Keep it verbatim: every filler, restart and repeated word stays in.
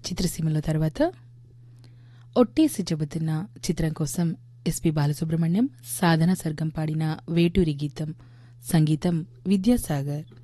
చిత్రసీమలో తర్వాత ఒట్టేసి చెబుతున్న చిత్రం కోసం ఎస్పి బాలసుబ్రహ్మణ్యం, సాధన సర్గం పాడిన వేటూరి గీతం, సంగీతం విద్యాసాగర్.